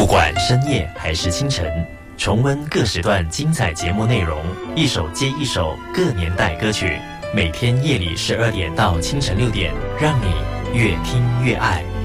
不管深夜还是清晨，重温各时段精彩节目内容，一首接一首各年代歌曲。每天夜里12点到清晨6点，让你越听越爱。